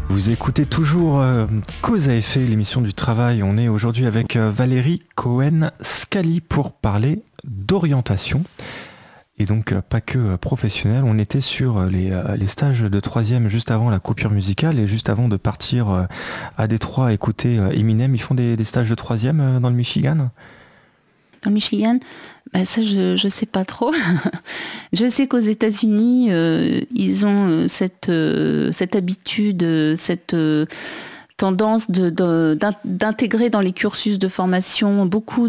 Vous écoutez toujours Cause à effet, l'émission du travail. On est aujourd'hui avec Valérie Cohen-Scali pour parler d'orientation. Et donc pas que professionnel. On était sur les stages de troisième juste avant la coupure musicale et juste avant de partir à Détroit écouter Eminem. Ils font des stages de troisième dans le Michigan ? Dans le Michigan, ça je sais pas trop. Je sais qu'aux États-Unis, ils ont cette habitude, cette tendance d'intégrer dans les cursus de formation beaucoup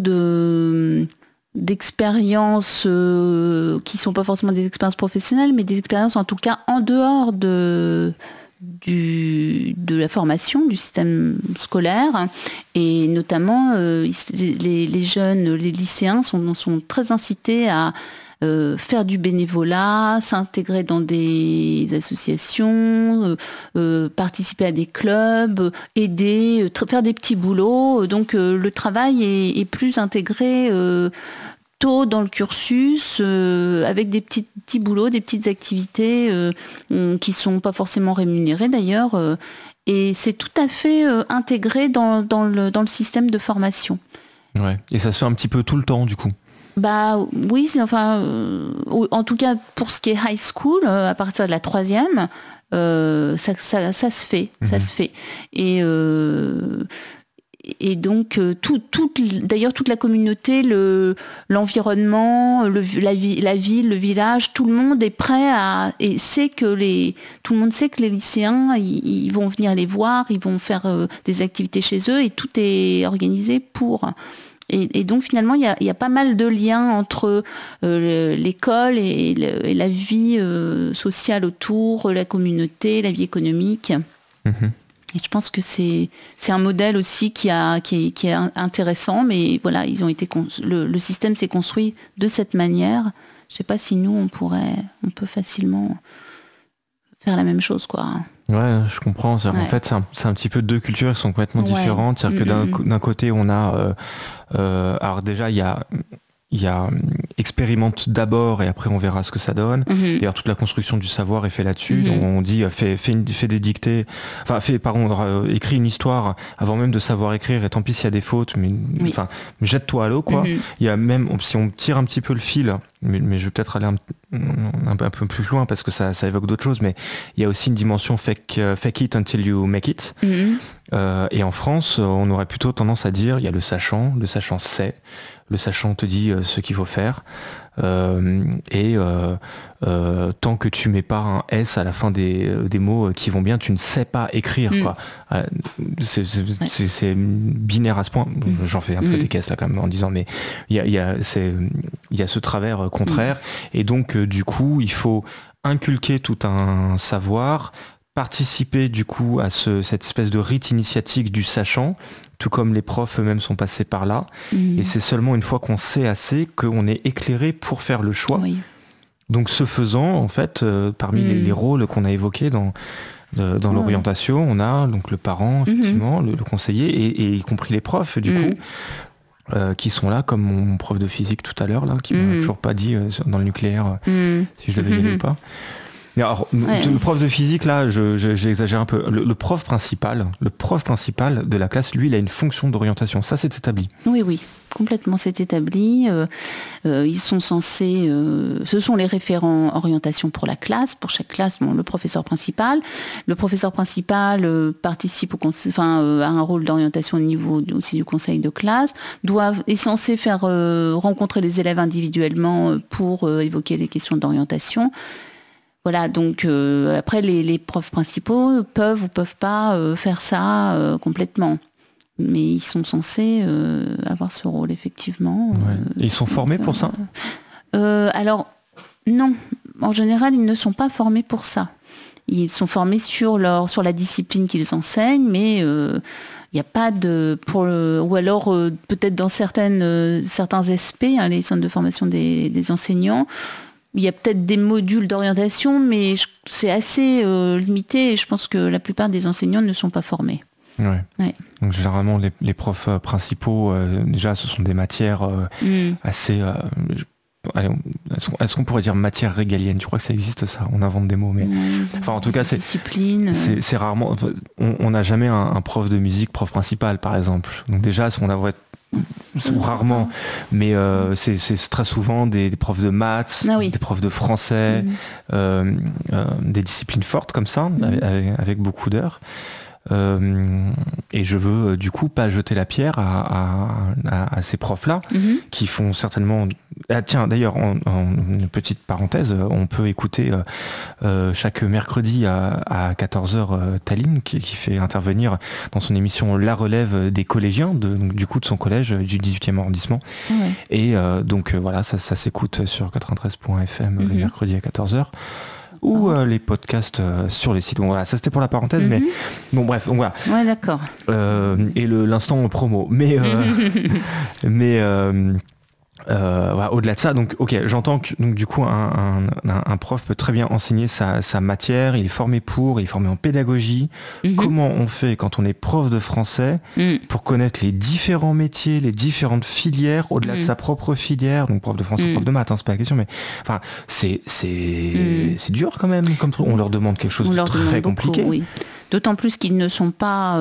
d'expériences qui sont pas forcément des expériences professionnelles, mais des expériences en tout cas en dehors de la formation, du système scolaire, et notamment les jeunes, les lycéens sont très incités à faire du bénévolat, s'intégrer dans des associations, participer à des clubs, aider, faire des petits boulots. Donc le travail est plus intégré tôt dans le cursus, avec des petits boulots, des petites activités qui sont pas forcément rémunérées d'ailleurs, et c'est tout à fait intégré dans le système de formation. Ouais. Et ça se fait un petit peu tout le temps du coup. Oui, enfin, en tout cas pour ce qui est high school, à partir de la troisième, ça se fait, ça se fait. Et donc, d'ailleurs, toute la communauté, l'environnement, la ville, le village, tout le monde est prêt et tout le monde sait que les lycéens, ils vont venir les voir, ils vont faire des activités chez eux, et tout est organisé pour. Et donc, finalement, il y a pas mal de liens entre l'école et la vie sociale autour, la communauté, la vie économique. Mm-hmm. Et je pense que c'est un modèle aussi qui est intéressant, mais voilà, le système s'est construit de cette manière. Je sais pas si nous on peut facilement faire la même chose, quoi. Ouais, je comprends. En fait, c'est un petit peu deux cultures qui sont complètement différentes. C'est-à-dire que d'un côté, on a alors déjà il y a expérimente d'abord et après on verra ce que ça donne. D'ailleurs, toute la construction du savoir est faite là-dessus. Donc, on dit fais des dictées, écris une histoire avant même de savoir écrire, et tant pis s'il y a des fautes, mais jette-toi à l'eau, quoi. Il y a même, si on tire un petit peu le fil, mais je vais peut-être aller un peu plus loin parce que ça évoque d'autres choses, mais il y a aussi une dimension fake it until you make it. Et en France, on aurait plutôt tendance à dire il y a le sachant sait. Le sachant te dit ce qu'il faut faire, et tant que tu mets pas un S à la fin des mots qui vont bien, tu ne sais pas écrire, quoi. C'est binaire à ce point. J'en fais un peu des caisses là quand même en disant, mais il y a ce travers contraire, et donc du coup il faut inculquer tout un savoir, participer du coup à cette espèce de rite initiatique du sachant, tout comme les profs eux-mêmes sont passés par là. Et c'est seulement une fois qu'on sait assez qu'on est éclairé pour faire le choix. Donc ce faisant, en fait, parmi les rôles qu'on a évoqués dans l'orientation, on a donc le parent, effectivement, le conseiller, et y compris les profs, du coup, qui sont là, comme mon prof de physique tout à l'heure, là, qui m'a toujours pas dit dans le nucléaire si je devais y aller ou pas. Alors, le prof de physique, là, j'exagère un peu. Le prof principal de la classe, lui, il a une fonction d'orientation. Ça, c'est établi. Oui, complètement, c'est établi. Ils sont censés... ce sont les référents orientation pour la classe. Pour chaque classe, le professeur principal. Le professeur principal participe à un rôle d'orientation au niveau aussi du conseil de classe. Est censé faire rencontrer les élèves individuellement pour évoquer les questions d'orientation. Voilà, donc après les profs principaux peuvent ou peuvent pas faire ça complètement, mais ils sont censés avoir ce rôle, effectivement. Et ils sont formés pour ça ? Alors non, en général ils ne sont pas formés pour ça. Ils sont formés sur la discipline qu'ils enseignent, mais il n'y a pas ou alors peut-être dans certains SP, les centres de formation des enseignants. Il y a peut-être des modules d'orientation, mais c'est assez limité, et je pense que la plupart des enseignants ne sont pas formés. Ouais. Donc généralement, les profs principaux, déjà, ce sont des matières assez... est-ce qu'on pourrait dire matière régalienne? Tu crois que ça existe, ça? On invente des mots, mais enfin en tout cas c'est rarement. On n'a jamais un prof de musique, prof principal par exemple. Donc déjà on a rarement, mais c'est très souvent des profs de maths, des profs de français, des disciplines fortes comme ça, avec beaucoup d'heures. Et je veux du coup pas jeter la pierre à ces profs-là qui font certainement... Ah, tiens, d'ailleurs, en une petite parenthèse, on peut écouter chaque mercredi à 14h Taline qui fait intervenir dans son émission La Relève des collégiens du coup de son collège du 18e arrondissement. Et donc voilà, ça s'écoute sur 93.fm le mercredi à 14h. Ou les podcasts sur les sites. Bon, voilà, ça c'était pour la parenthèse, mais bon bref, donc voilà. Ouais, d'accord. Et l'instant promo. Mais voilà, au-delà de ça, donc ok, j'entends que donc du coup un prof peut très bien enseigner sa matière, il est formé il est formé en pédagogie. Comment on fait quand on est prof de français pour connaître les différents métiers, les différentes filières au-delà de sa propre filière, donc prof de français, prof de maths, c'est pas la question, mais enfin c'est dur quand même, comme on leur demande quelque chose de très compliqué. Oui. D'autant plus qu'ils ne sont pas...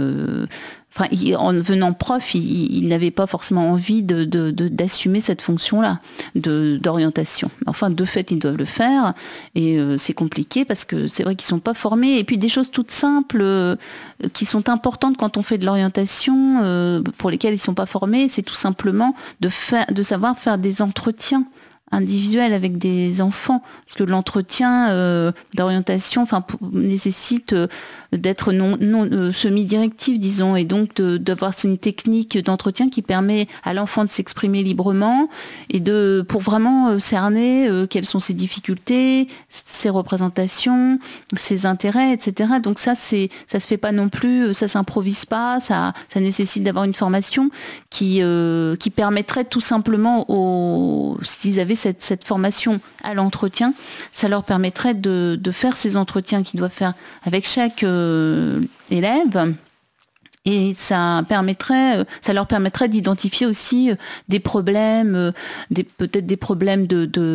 en devenant prof, il n'avait pas forcément envie d'assumer cette fonction-là d'orientation. Enfin, de fait, ils doivent le faire et c'est compliqué parce que c'est vrai qu'ils ne sont pas formés. Et puis des choses toutes simples qui sont importantes quand on fait de l'orientation, pour lesquelles ils ne sont pas formés, c'est tout simplement de savoir faire des entretiens individuel avec des enfants, parce que l'entretien d'orientation nécessite d'être non semi-directif, disons, et donc d'avoir une technique d'entretien qui permet à l'enfant de s'exprimer librement et pour vraiment cerner quelles sont ses difficultés, ses représentations, ses intérêts, etc. Donc ça se fait pas non plus, ça s'improvise pas, ça nécessite d'avoir une formation qui permettrait tout simplement s'ils avaient cette formation à l'entretien, ça leur permettrait de faire ces entretiens qu'ils doivent faire avec chaque élève. Et ça leur permettrait d'identifier aussi des problèmes, peut-être des problèmes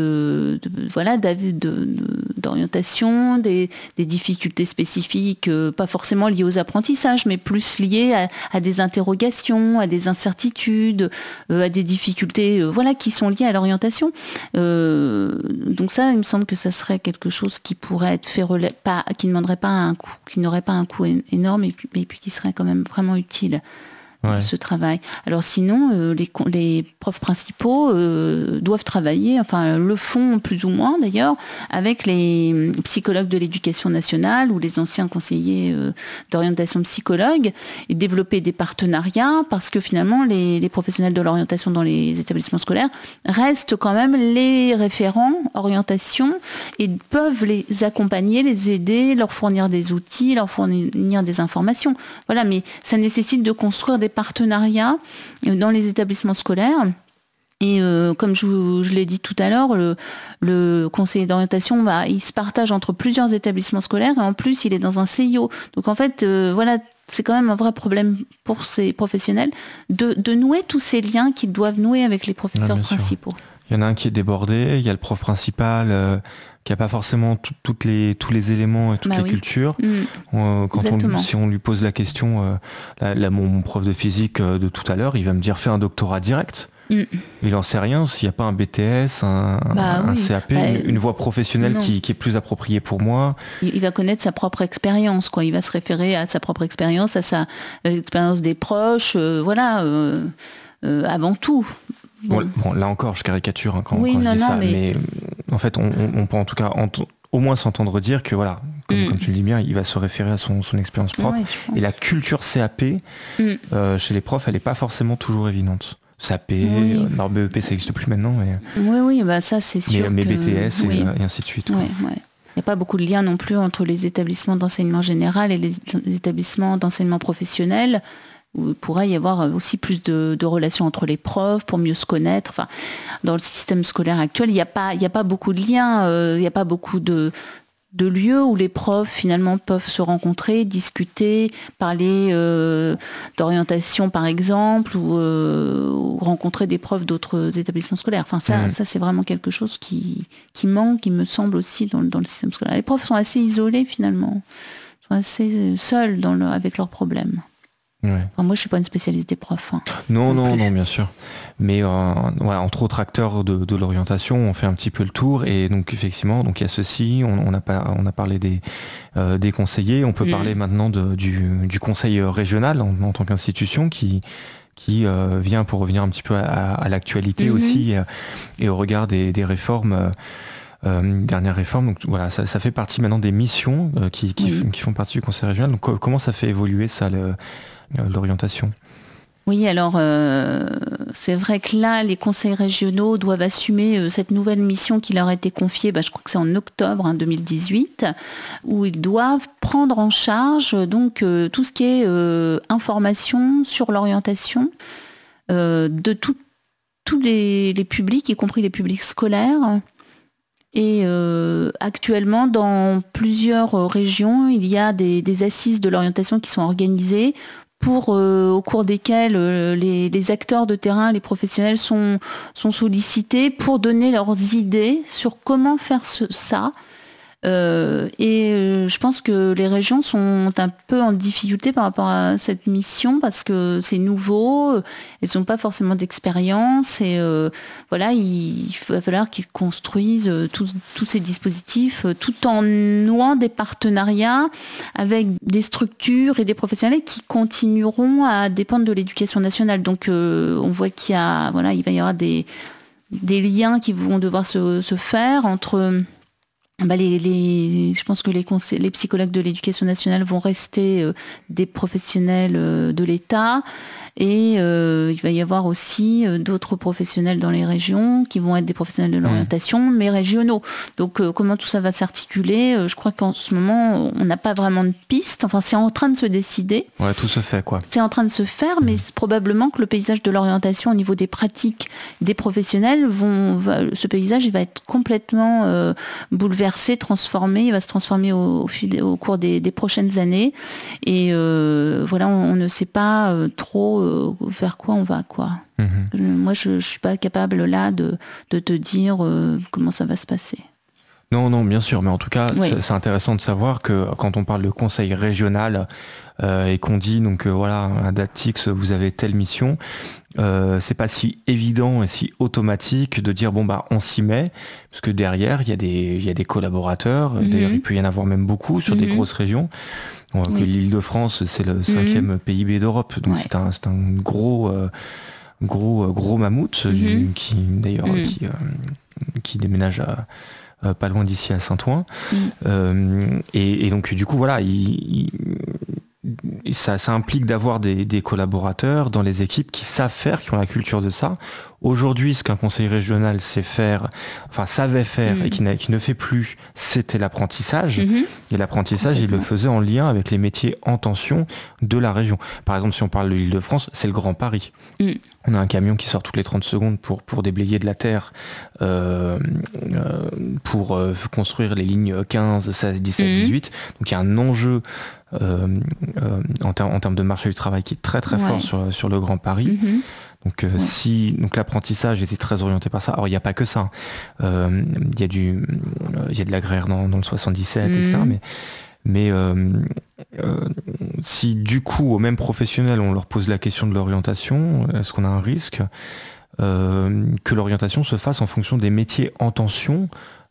d'orientation, des difficultés spécifiques, pas forcément liées aux apprentissages, mais plus liées à des interrogations, à des incertitudes, à des difficultés, qui sont liées à l'orientation. Donc ça, il me semble que ça serait quelque chose qui pourrait être fait qui ne demanderait pas un coût, qui n'aurait pas un coût énorme, et puis qui serait quand même vraiment utile. Ce travail. Alors sinon, les profs principaux doivent travailler, le font plus ou moins d'ailleurs, avec les psychologues de l'éducation nationale ou les anciens conseillers d'orientation psychologues, et développer des partenariats, parce que finalement les professionnels de l'orientation dans les établissements scolaires restent quand même les référents orientation et peuvent les accompagner, les aider, leur fournir des outils, leur fournir des informations. Voilà, mais ça nécessite de construire des partenariats dans les établissements scolaires. Et comme je l'ai dit tout à l'heure, le conseiller d'orientation, il se partage entre plusieurs établissements scolaires, et en plus il est dans un CIO. Donc en fait, c'est quand même un vrai problème pour ces professionnels de nouer tous ces liens qu'ils doivent nouer avec les professeurs principaux. Il y en a un qui est débordé, il y a le prof principal qui n'a pas forcément tous les éléments et toutes les cultures. Si on lui pose la question, mon prof de physique de tout à l'heure, il va me dire fais un doctorat direct. Il n'en sait rien s'il n'y a pas un BTS, un CAP, une voie professionnelle qui est plus appropriée pour moi. Il va connaître sa propre expérience, quoi. Il va se référer à sa propre expérience, à l'expérience des proches, avant tout. Bon, là encore, je caricature quand je dis ça, mais en fait, on peut en tout cas au moins s'entendre dire que comme tu le dis bien, il va se référer à son expérience propre. Et la culture CAP, chez les profs, elle n'est pas forcément toujours évidente. CAP, BEP, ça n'existe plus maintenant. Mais... ça c'est sûr. Mais BTS et ainsi de suite. Il n'y a pas beaucoup de lien non plus entre les établissements d'enseignement général et les établissements d'enseignement professionnel, où il pourrait y avoir aussi plus de relations entre les profs pour mieux se connaître. Dans le système scolaire actuel, il n'y a pas beaucoup de liens, il n'y a pas beaucoup de lieux où les profs finalement peuvent se rencontrer, discuter, parler d'orientation par exemple, ou rencontrer des profs d'autres établissements scolaires. Enfin ça c'est vraiment quelque chose qui manque, il me semble aussi dans le système scolaire. Les profs sont assez isolés finalement, sont assez seuls avec leurs problèmes. Ouais. Enfin, moi je suis pas une spécialiste des profs. Non, bien sûr. Mais entre autres acteurs de l'orientation, on fait un petit peu le tour, et donc effectivement, donc il y a ceci, on a parlé des conseillers, on peut parler maintenant du conseil régional en tant qu'institution qui vient pour revenir un petit peu à l'actualité aussi, et au regard des réformes. Dernière réforme, donc voilà, ça fait partie maintenant des missions qui font partie du conseil régional. Donc comment ça fait évoluer ça, l'orientation? Oui, alors c'est vrai que là, les conseils régionaux doivent assumer cette nouvelle mission qui leur a été confiée, je crois que c'est en octobre 2018, où ils doivent prendre en charge donc tout ce qui est information sur l'orientation de tous les publics, y compris les publics scolaires. Et actuellement, dans plusieurs régions, il y a des assises de l'orientation qui sont organisées au cours desquelles les acteurs de terrain, les professionnels sont sollicités pour donner leurs idées sur comment faire ça. Je pense que les régions sont un peu en difficulté par rapport à cette mission parce que c'est nouveau, elles n'ont pas forcément d'expérience et il va falloir qu'ils construisent tous ces dispositifs tout en nouant des partenariats avec des structures et des professionnels qui continueront à dépendre de l'éducation nationale. Donc on voit il va y avoir des liens qui vont devoir se faire entre... je pense que les psychologues de l'éducation nationale vont rester des professionnels de l'État et il va y avoir aussi d'autres professionnels dans les régions qui vont être des professionnels de l'orientation, mais régionaux. Donc comment tout ça va s'articuler, je crois qu'en ce moment, on n'a pas vraiment de piste. Enfin, c'est en train de se décider. Ouais, tout se fait, quoi. C'est en train de se faire, mais c'est probablement que le paysage de l'orientation au niveau des pratiques des professionnels, ce paysage il va être complètement bouleversé, transformé. Il va se transformer au cours des prochaines années. Et on ne sait pas trop vers quoi on va, quoi. Moi, je suis pas capable là de te dire comment ça va se passer. Non, bien sûr, mais en tout cas, c'est intéressant de savoir que quand on parle de conseil régional et qu'on dit donc à Adaptix vous avez telle mission, c'est pas si évident et si automatique de dire on s'y met, parce que derrière il y a des collaborateurs. D'ailleurs il peut y en avoir même beaucoup sur des grosses régions. On voit que l'Île-de-France c'est le 5e PIB d'Europe, donc c'est un gros mammouth qui déménage pas loin d'ici à Saint-Ouen. Et donc du coup ça implique d'avoir des collaborateurs dans les équipes qui savent faire, qui ont la culture de ça. Aujourd'hui, ce qu'un conseil régional savait faire et qui ne fait plus, c'était l'apprentissage. Et l'apprentissage, il le faisait en lien avec les métiers en tension de la région. Par exemple, si on parle de l'Île-de-France, c'est le Grand Paris. On a un camion qui sort toutes les 30 secondes pour déblayer de la terre, pour construire les lignes 15, 16, 17, 18. Donc il y a un enjeu en termes de marché du travail qui est très très fort sur le Grand Paris. Donc donc l'apprentissage était très orienté par ça. Alors il n'y a pas que ça. Il y a de l'agraire dans le 77, etc. Mais si du coup aux mêmes professionnels on leur pose la question de l'orientation, est-ce qu'on a un risque que l'orientation se fasse en fonction des métiers en tension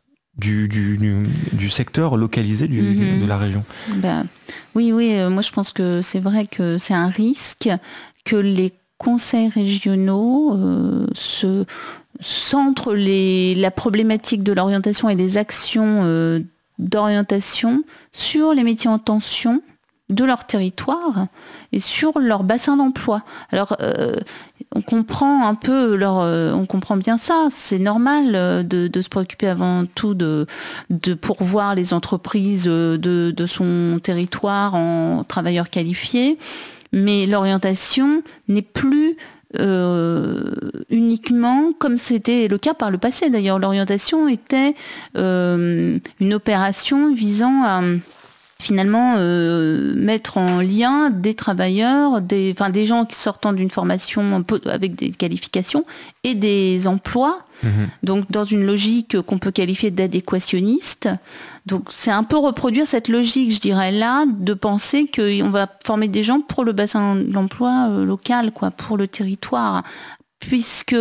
du secteur localisé de la région? Oui, moi je pense que c'est vrai que c'est un risque que les conseils régionaux centrent la problématique de l'orientation et des actions d'orientation sur les métiers en tension de leur territoire et sur leur bassin d'emploi. Alors, on comprend un peu on comprend bien ça. C'est normal de se préoccuper avant tout de pourvoir les entreprises de son territoire en travailleurs qualifiés. Mais l'orientation n'est plus uniquement, comme c'était le cas par le passé d'ailleurs. L'orientation était une opération visant à finalement mettre en lien des travailleurs, des gens qui sortant d'une formation avec des qualifications et des emplois, donc dans une logique qu'on peut qualifier d'adéquationniste. Donc c'est un peu reproduire cette logique, je dirais là, de penser qu'on va former des gens pour le bassin de l'emploi local, quoi, pour le territoire, puisque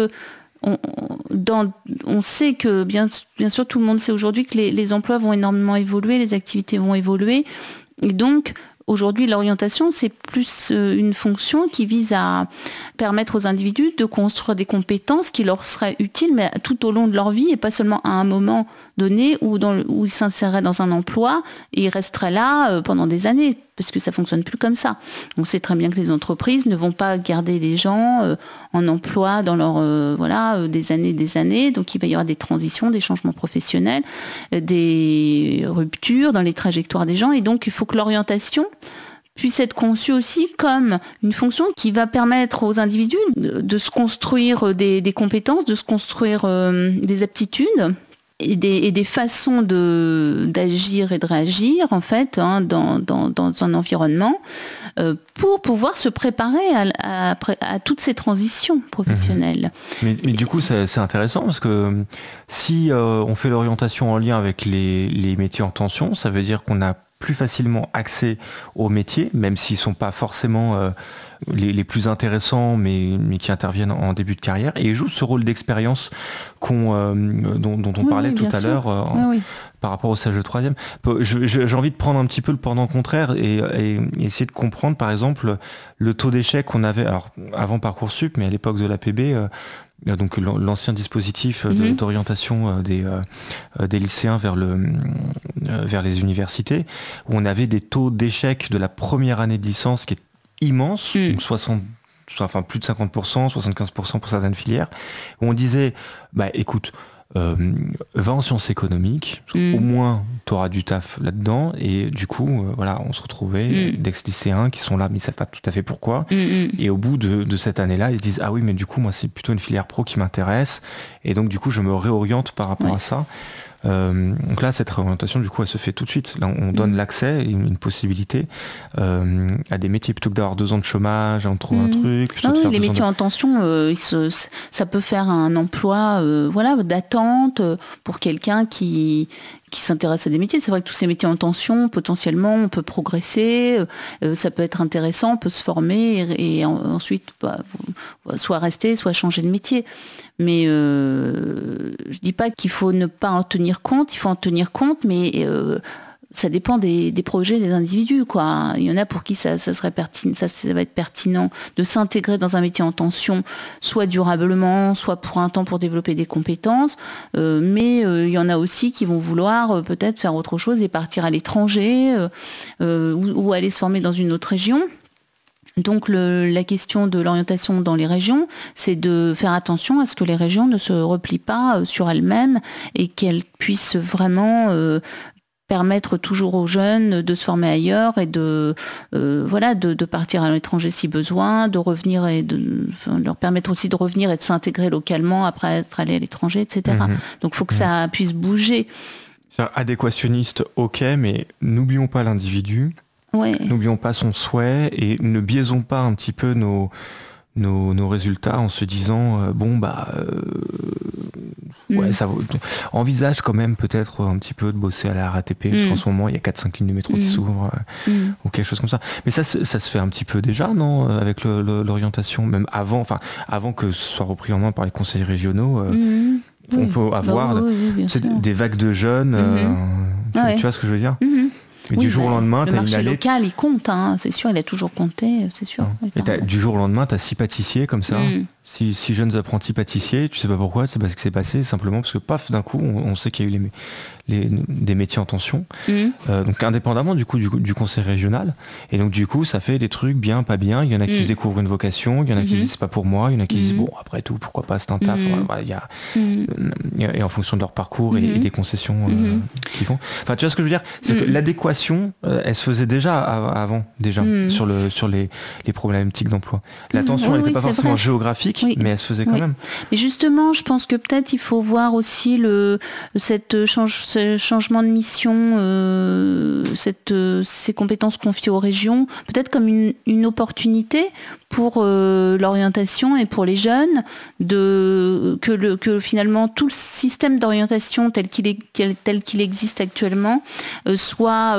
on sait que, bien sûr, tout le monde sait aujourd'hui que les emplois vont énormément évoluer, les activités vont évoluer. Et donc, aujourd'hui, l'orientation, c'est plus une fonction qui vise à permettre aux individus de construire des compétences qui leur seraient utiles, mais tout au long de leur vie, et pas seulement à un moment donné où ils s'inséreraient dans un emploi et ils resteraient là pendant des années, parce que ça fonctionne plus comme ça. On sait très bien que les entreprises ne vont pas garder les gens en emploi dans leur des années. Donc il va y avoir des transitions, des changements professionnels, des ruptures dans les trajectoires des gens. Et donc il faut que l'orientation puisse être conçue aussi comme une fonction qui va permettre aux individus de se construire des compétences, de se construire des aptitudes et des façons d'agir et de réagir en fait dans un environnement pour pouvoir se préparer à toutes ces transitions professionnelles. Mais du coup c'est intéressant parce que si on fait l'orientation en lien avec les métiers en tension, ça veut dire qu'on a plus facilement accès aux métiers, même s'ils ne sont pas forcément les plus intéressants, mais qui interviennent en début de carrière, et ils jouent ce rôle d'expérience dont on parlait tout à l'heure par rapport au stage de troisième. J'ai envie de prendre un petit peu le pendant contraire et essayer de comprendre, par exemple, le taux d'échec qu'on avait avant Parcoursup, mais à l'époque de l'APB, donc l'ancien dispositif d'orientation des lycéens vers les universités, où on avait des taux d'échec de la première année de licence qui est immense, donc plus de 50%, 75% pour certaines filières, où on disait, écoute, va en sciences économiques, au moins tu auras du taf là-dedans, et du coup, on se retrouvait d'ex-lycéens qui sont là, mais ils savent pas tout à fait pourquoi, et au bout de cette année-là, ils se disent, ah oui, mais du coup, moi, c'est plutôt une filière pro qui m'intéresse, et donc du coup, je me réoriente par rapport à ça. Donc là, cette réorientation, du coup, elle se fait tout de suite. Là, on donne l'accès, une possibilité à des métiers plutôt que d'avoir 2 ans de chômage, on trouve un truc. Les métiers en tension, ça peut faire un emploi d'attente pour quelqu'un qui s'intéresse à des métiers. C'est vrai que tous ces métiers en tension, potentiellement, on peut progresser, ça peut être intéressant, on peut se former et ensuite soit rester, soit changer de métier. Mais je dis pas qu'il faut ne pas en tenir compte, il faut en tenir compte, mais ça dépend des projets des individus, quoi. Il y en a pour qui ça va être pertinent de s'intégrer dans un métier en tension, soit durablement, soit pour un temps pour développer des compétences. Mais il y en a aussi qui vont vouloir peut-être faire autre chose et partir à l'étranger ou aller se former dans une autre région. Donc la question de l'orientation dans les régions, c'est de faire attention à ce que les régions ne se replient pas sur elles-mêmes et qu'elles puissent vraiment permettre toujours aux jeunes de se former ailleurs et de partir à l'étranger si besoin, de revenir et leur permettre aussi de revenir et de s'intégrer localement après être allé à l'étranger, etc. Donc il faut que ça puisse bouger. Adéquationniste, ok, mais n'oublions pas l'individu. N'oublions pas son souhait et ne biaisons pas un petit peu nos résultats en se disant ça envisage quand même peut-être un petit peu de bosser à la RATP parce qu'en ce moment il y a 4-5 lignes de métro qui s'ouvrent ou quelque chose comme ça. Mais ça se fait un petit peu déjà, non, avec l'orientation, même avant que ce soit repris en main par les conseils régionaux. On peut avoir des vagues de jeunes. Tu vois ce que je veux dire? Mais du jour au lendemain, le marché local, il compte, c'est sûr, il a toujours compté, c'est sûr. Et du jour au lendemain, tu as 6 pâtissiers comme ça Si jeunes apprentis pâtissiers, tu sais pas pourquoi, c'est pas ce qui s'est passé, simplement parce que paf, d'un coup, on sait qu'il y a eu des métiers en tension, donc indépendamment du conseil régional, et donc du coup ça fait des trucs bien, pas bien, il y en a qui se découvrent une vocation, il y en a qui disent c'est pas pour moi, il y en a qui disent bon après tout pourquoi pas, c'est un taf, et en fonction de leur parcours et des concessions qu'ils font. Enfin tu vois ce que je veux dire, c'est que l'adéquation elle se faisait déjà avant sur les problématiques d'emploi. La tension elle n'était pas forcément géographique, mais elle se faisait quand même. Mais justement je pense que peut-être il faut voir aussi ce changement de mission, ces compétences confiées aux régions, peut-être comme une opportunité pour l'orientation et pour les jeunes, que finalement tout le système d'orientation tel qu'il existe actuellement soit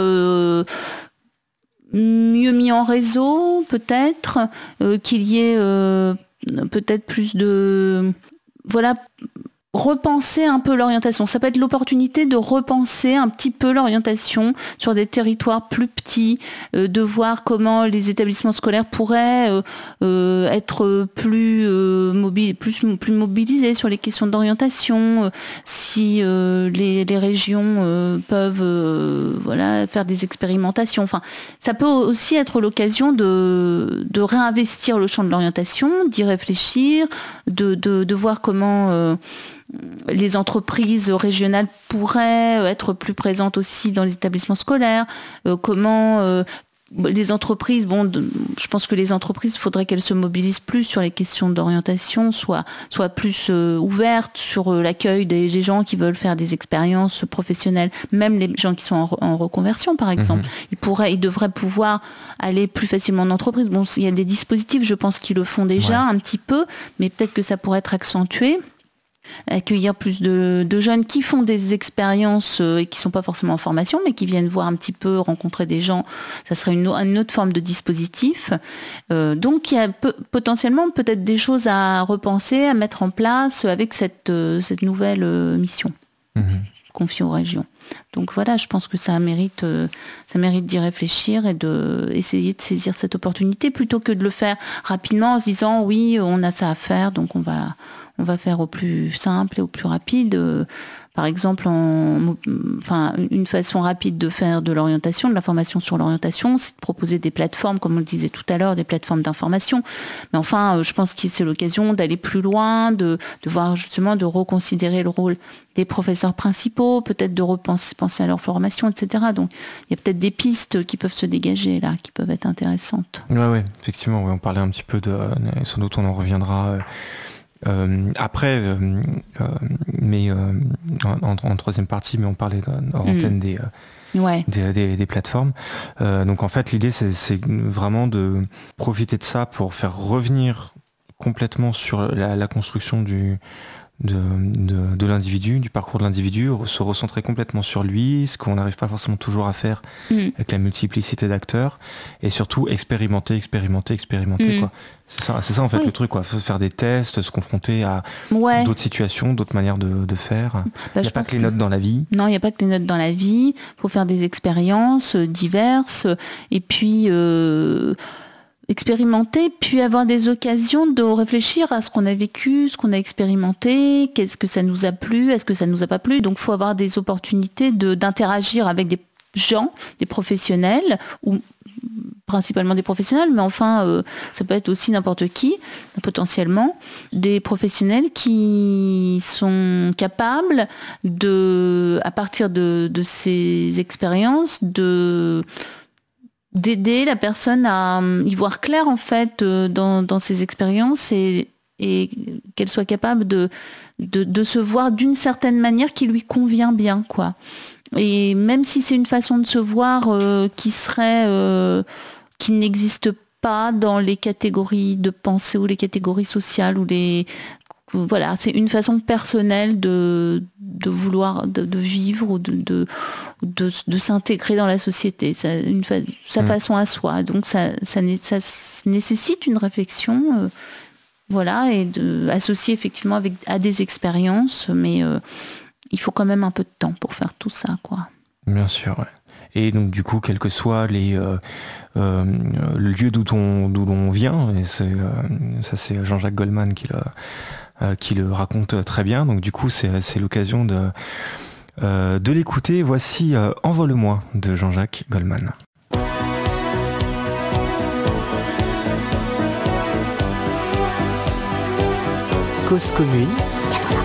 mieux mis en réseau, peut-être, qu'il y ait peut-être plus de... Voilà, repenser un peu l'orientation. Ça peut être l'opportunité de repenser un petit peu l'orientation sur des territoires plus petits, de voir comment les établissements scolaires pourraient être plus mobilisés sur les questions d'orientation, si les régions peuvent faire des expérimentations. Enfin, ça peut aussi être l'occasion de réinvestir le champ de l'orientation, d'y réfléchir, de voir comment les entreprises régionales pourraient être plus présentes aussi dans les établissements scolaires, comment les entreprises, je pense que les entreprises, il faudrait qu'elles se mobilisent plus sur les questions d'orientation, soient plus ouvertes sur l'accueil des gens qui veulent faire des expériences professionnelles, même les gens qui sont en reconversion par exemple. Ils devraient pouvoir aller plus facilement en entreprise. Bon, il y a des dispositifs, je pense, qui le font déjà un petit peu, mais peut-être que ça pourrait être accentué. Accueillir plus de jeunes qui font des expériences et qui ne sont pas forcément en formation, mais qui viennent voir un petit peu, rencontrer des gens, ça serait une autre forme de dispositif. Donc il y a potentiellement peut-être des choses à repenser, à mettre en place avec cette nouvelle mission confiée aux régions. Donc voilà, je pense que ça mérite d'y réfléchir et d'essayer de saisir cette opportunité plutôt que de le faire rapidement en se disant oui, on a ça à faire, donc on va faire au plus simple et au plus rapide. Par exemple, une façon rapide de faire de l'orientation, de la formation sur l'orientation, c'est de proposer des plateformes, comme on le disait tout à l'heure, des plateformes d'information. Mais enfin, je pense que c'est l'occasion d'aller plus loin, de voir justement, de reconsidérer le rôle des professeurs principaux, peut-être de penser à leur formation, etc. Donc, il y a peut-être des pistes qui peuvent se dégager là, qui peuvent être intéressantes. Ouais, effectivement, on parlait un petit peu sans doute on en reviendra après, mais en troisième partie, mais on parlait hors antenne des plateformes. Donc en fait, l'idée, c'est vraiment de profiter de ça pour faire revenir complètement sur la construction de l'individu, du parcours de l'individu, se recentrer complètement sur lui, ce qu'on n'arrive pas forcément toujours à faire avec la multiplicité d'acteurs, et surtout expérimenter quoi. C'est ça en fait le truc quoi, faire des tests, se confronter à d'autres situations, d'autres manières de faire. Il n'y a pas que les notes dans la vie. Non, il n'y a pas que les notes dans la vie, il faut faire des expériences diverses, et puis expérimenter, puis avoir des occasions de réfléchir à ce qu'on a vécu, ce qu'on a expérimenté, qu'est-ce que ça nous a plu, est-ce que ça nous a pas plu. Donc il faut avoir des opportunités d'interagir avec des gens, des professionnels, ou principalement des professionnels, mais enfin ça peut être aussi n'importe qui, potentiellement, des professionnels qui sont capables à partir de ces expériences, d'aider la personne à y voir clair en fait dans ses expériences et qu'elle soit capable de se voir d'une certaine manière qui lui convient bien, quoi. Et même si c'est une façon de se voir qui n'existe pas dans les catégories de pensée ou les catégories sociales voilà, c'est une façon personnelle de vouloir de vivre ou de s'intégrer dans la société, sa façon à soi. Donc ça nécessite une réflexion, voilà, et associée effectivement à des expériences, mais il faut quand même un peu de temps pour faire tout ça, quoi. Bien sûr, ouais. Et donc du coup, quels que soient les le lieu d'où l'on vient, et ça c'est Jean-Jacques Goldman qui le raconte très bien. Donc du coup c'est l'occasion de l'écouter. Voici Envole-moi de Jean-Jacques Goldman. Cause commune